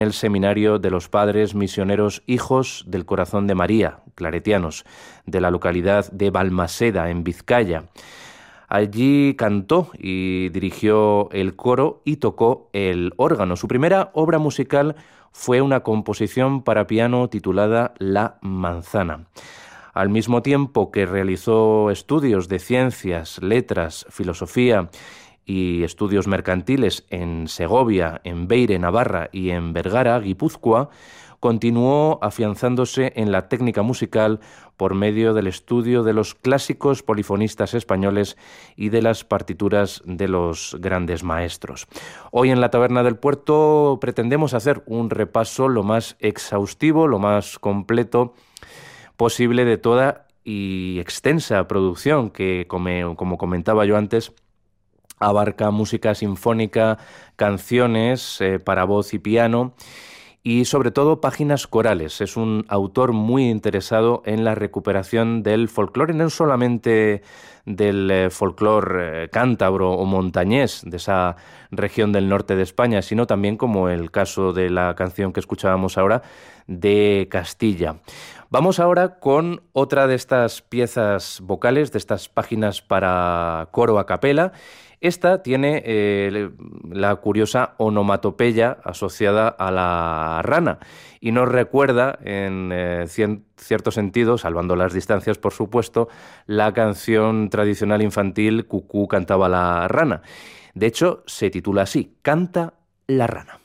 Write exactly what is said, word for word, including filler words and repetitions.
el seminario de los padres misioneros Hijos del Corazón de María, claretianos, de la localidad de Balmaseda, en Vizcaya. Allí cantó y dirigió el coro y tocó el órgano. Su primera obra musical fue una composición para piano titulada La Manzana. Al mismo tiempo que realizó estudios de ciencias, letras, filosofía y estudios mercantiles en Segovia, en Beire, Navarra y en Vergara, Guipúzcoa, continuó afianzándose en la técnica musical por medio del estudio de los clásicos polifonistas españoles y de las partituras de los grandes maestros. Hoy en la Taberna del Puerto pretendemos hacer un repaso lo más exhaustivo, lo más completo posible de toda y extensa producción que, como, como comentaba yo antes, abarca música sinfónica, canciones eh, para voz y piano y sobre todo páginas corales. Es un autor muy interesado en la recuperación del folclore, no solamente del eh, folclore eh, cántabro o montañés de esa región del norte de España, sino también, como el caso de la canción que escuchábamos ahora, de Castilla. Vamos ahora con otra de estas piezas vocales, de estas páginas para coro a capela. Esta tiene eh, la curiosa onomatopeya asociada a la rana y nos recuerda, en eh, cien, cierto sentido, salvando las distancias por supuesto, la canción tradicional infantil Cucú cantaba la rana. De hecho, se titula así, Canta la rana.